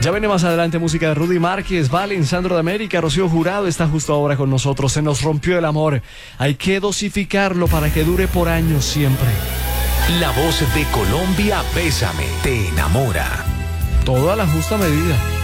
Ya viene más adelante música de Rudy Márquez, Valen, Sandro de América, Rocío Jurado está justo ahora con nosotros. Se nos rompió el amor. Hay que dosificarlo para que dure por años siempre. La voz de Colombia, Bésame, te enamora. Todo a la justa medida.